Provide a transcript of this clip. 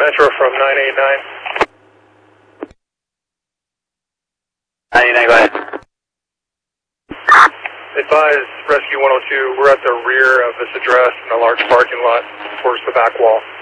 Metro from 989. 99, go ahead. Advise Rescue 102, we're at the rear of this address in a large parking lot towards the back wall.